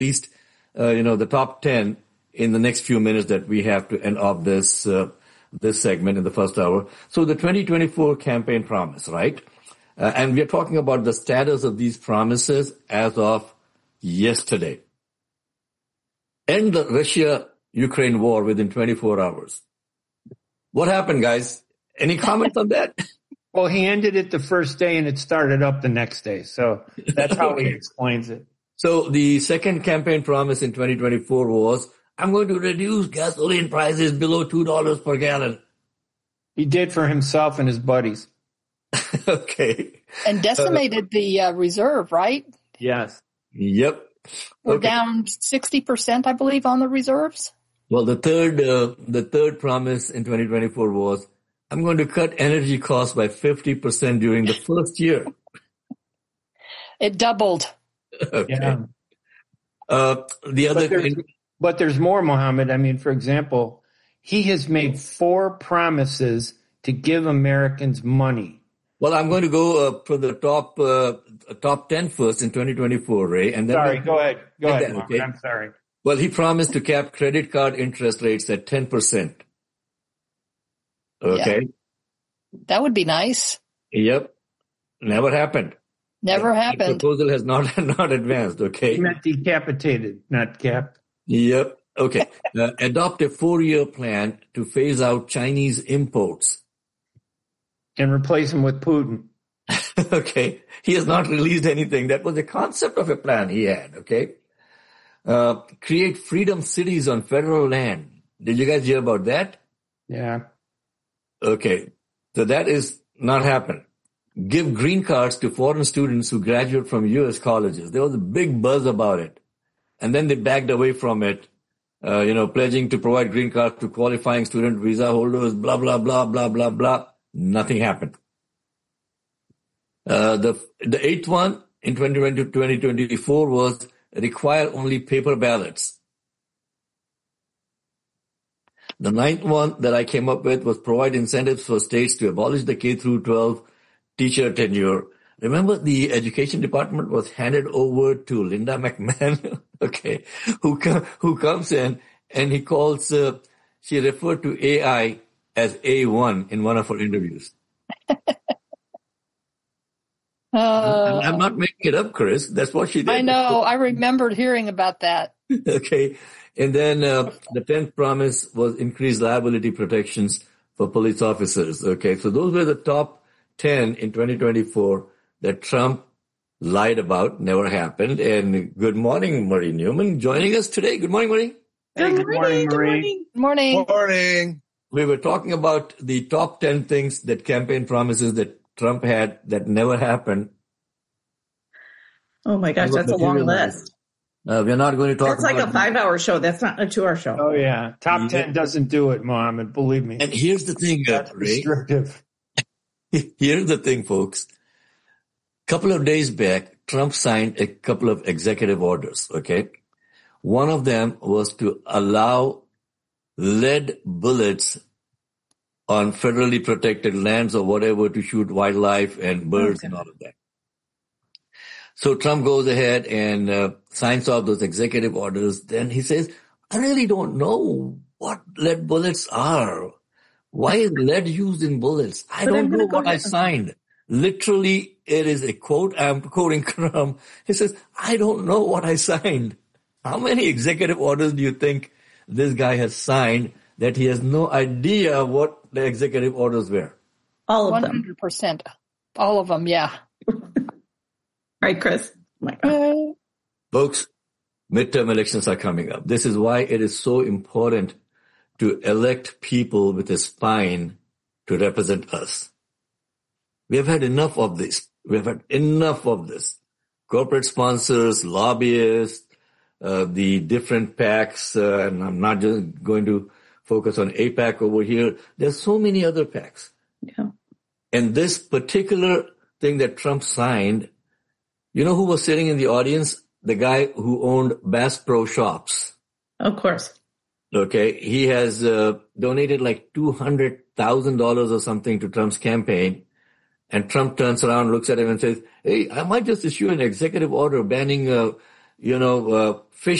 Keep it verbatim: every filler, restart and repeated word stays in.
least, uh, you know, the top ten in the next few minutes that we have to end off this uh, this segment in the first hour. So the twenty twenty-four campaign promise, right? Uh, and we are talking about the status of these promises as of yesterday. End the Russia-Ukraine war within twenty-four hours. What happened, guys? Any comments on that? Well, he ended it the first day and it started up the next day. So that's how Okay. he explains it. So the second campaign promise in twenty twenty-four was, I'm going to reduce gasoline prices below two dollars per gallon. He did for himself and his buddies. Okay. And decimated uh, the uh, reserve, right? Yes. Yep. We're Okay. down sixty percent, I believe, on the reserves. Well, the third, uh, the third promise in twenty twenty-four was, I'm going to cut energy costs by fifty percent during the first year. It doubled. Okay. Yeah. Uh, the other But there's, thing, but there's more, Mohammed. I mean, for example, he has made four promises to give Americans money. well, I'm going to go uh, for the top, uh, top ten first in twenty twenty-four, Ray. And then Sorry, go ahead. Go and ahead, then, Mohammed. okay. I'm sorry. Well, he promised to cap credit card interest rates at ten percent. Okay. That would be nice. Yep. Never happened. Never The happened. proposal has not, not advanced. Okay. He meant decapitated, not capped. Yep. Okay. Uh, adopt a four-year plan to phase out Chinese imports. And replace him with Putin. Okay. He has not released anything. That was the concept of a plan he had. Okay. Uh, create freedom cities on federal land. Did you guys hear about that? Yeah. Okay. So that is not happened. Give green cards to foreign students who graduate from U S colleges. There was a big buzz about it. And then they backed away from it, uh, you know, pledging to provide green cards to qualifying student visa holders, blah, blah, blah, blah, blah, blah. Nothing happened. Uh, the, the eighth one in twenty twenty to twenty twenty-four was require only paper ballots. The ninth one that I came up with was provide incentives for states to abolish the K through twelve teacher tenure. Remember, the education department was handed over to Linda McMahon, okay, who co- who comes in and he calls, uh, she referred to A I as A one in one of her interviews. Uh, I'm not making it up, Chris. That's what she did. I know. I remembered hearing about that. Okay. And then uh, the tenth promise was increased liability protections for police officers. Okay. So those were the top ten in twenty twenty-four that Trump lied about, never happened. And good morning, Marie Newman, joining us today. Good morning, Marie. Hey, good morning, Good Marie. morning. Good morning. Morning. We were talking about the top ten things that campaign promises that Trump had that never happened. Oh my gosh, Never that's a long materialized. list. Uh, we're not going to talk That's like about a five-hour show. That's not a two-hour show. Oh, yeah. Top Yeah. ten doesn't do it, Mohammed. Believe me. And here's the thing, uh, That's Ray. restrictive. Here's the thing, folks. Couple of days back, Trump signed a couple of executive orders, okay? One of them was to allow lead bullets on federally protected lands or whatever to shoot wildlife and birds Okay. and all of that. So Trump goes ahead and uh, signs off those executive orders. Then he says, I really don't know what lead bullets are. Why is lead used in bullets? I But I'm don't gonna know go what I ahead. signed. Literally, it is a quote. I'm quoting Trump. He says, I don't know what I signed. How many executive orders do you think this guy has signed that he has no idea what the executive orders were? All of them. one hundred percent. All of them, yeah. Right, Chris? Oh my God. Uh, Folks, midterm elections are coming up. This is why it is so important to elect people with a spine to represent us. We have had enough of this. We have had enough of this. Corporate sponsors, lobbyists, uh, the different PACs, uh, and I'm not just going to focus on AIPAC over here. There's so many other PACs. Yeah. And this particular thing that Trump signed, you know who was sitting in the audience? The guy who owned Bass Pro Shops. Of course. Okay. He has uh, donated like two hundred thousand dollars or something to Trump's campaign. And Trump turns around, looks at him and says, hey, I might just issue an executive order banning, uh, you know, uh, fish